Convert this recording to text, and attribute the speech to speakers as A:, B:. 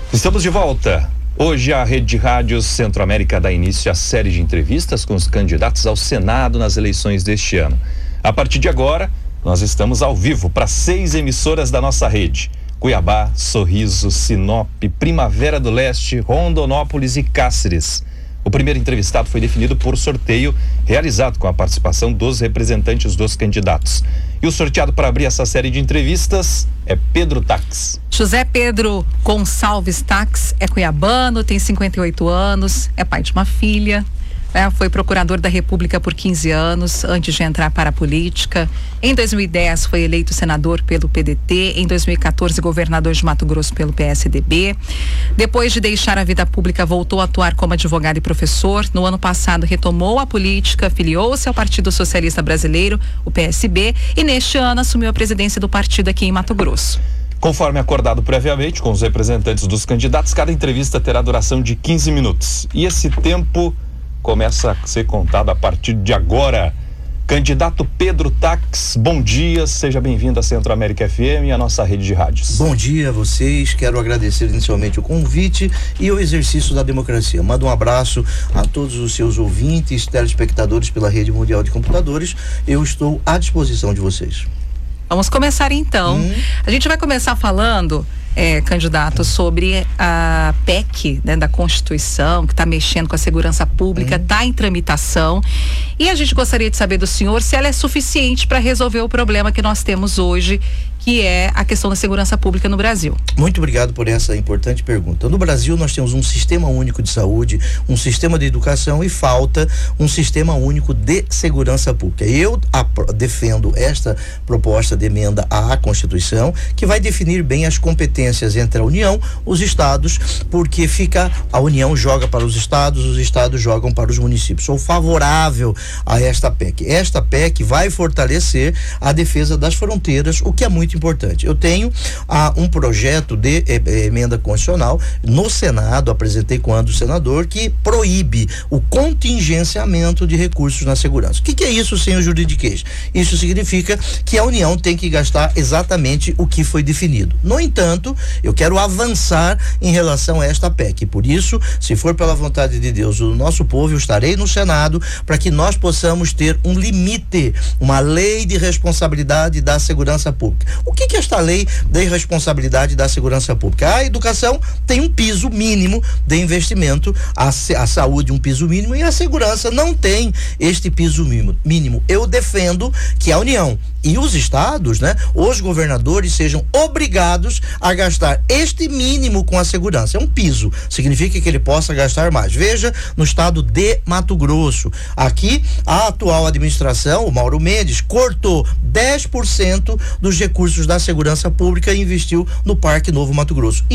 A: Estamos de volta. Hoje a Rede de Rádios Centro-América dá início à série de entrevistas com os candidatos ao Senado nas eleições deste ano. A partir de agora, nós estamos ao vivo para 6 emissoras da nossa rede: Cuiabá, Sorriso, Sinop, Primavera do Leste, Rondonópolis e Cáceres. O primeiro entrevistado foi definido por sorteio realizado com a participação dos representantes dos candidatos. E o sorteado para abrir essa série de entrevistas é Pedro Tax.
B: José Pedro Gonçalves Tax é cuiabano, tem 58 anos, é pai de uma filha. Foi procurador da República por 15 anos, antes de entrar para a política. Em 2010 foi eleito senador pelo PDT, em 2014 governador de Mato Grosso pelo PSDB. Depois de deixar a vida pública, voltou a atuar como advogado e professor. No ano passado retomou a política, filiou-se ao Partido Socialista Brasileiro, o PSB, e neste ano assumiu a presidência do partido aqui em Mato Grosso.
A: Conforme acordado previamente com os representantes dos candidatos, cada entrevista terá duração de 15 minutos. E esse tempo começa a ser contado a partir de agora. Candidato Pedro Tax, bom dia, seja bem-vindo à Centro-América FM e à nossa rede de rádios.
C: Bom dia a vocês, quero agradecer inicialmente o convite e o exercício da democracia. Mando um abraço a todos os seus ouvintes, telespectadores pela Rede Mundial de Computadores. Eu estou à disposição de vocês.
B: Vamos começar então. A gente vai começar falando, candidato, sobre a PEC, né, da Constituição, que está mexendo com a segurança pública, está em tramitação. E a gente gostaria de saber do senhor se ela é suficiente para resolver o problema que nós temos hoje, que é a questão da segurança pública no Brasil.
C: Muito obrigado por essa importante pergunta. No Brasil nós temos um sistema único de saúde, um sistema de educação e falta um sistema único de segurança pública. Eu defendo esta proposta de emenda à Constituição, que vai definir bem as competências entre a União, os estados, porque a União joga para os estados jogam para os municípios. Sou favorável a esta PEC. Esta PEC vai fortalecer a defesa das fronteiras, o que é muito importante. Eu tenho um projeto de emenda constitucional no Senado, apresentei quando o senador, que proíbe o contingenciamento de recursos na segurança. O que é isso sem o juridiquês? Isso significa que a União tem que gastar exatamente o que foi definido. No entanto, eu quero avançar em relação a esta PEC. Por isso, se for pela vontade de Deus, o nosso povo, eu estarei no Senado para que nós possamos ter um limite, uma lei de responsabilidade da segurança pública. O que é esta lei de responsabilidade da segurança pública? A educação tem um piso mínimo de investimento, a saúde um piso mínimo e a segurança não tem este piso mínimo. Eu defendo que a União e os estados, né, os governadores sejam obrigados a gastar este mínimo com a segurança. É um piso, significa que ele possa gastar mais. Veja no estado de Mato Grosso. Aqui a atual administração, o Mauro Mendes, cortou 10% dos recursos da segurança pública e investiu no Parque Novo Mato Grosso.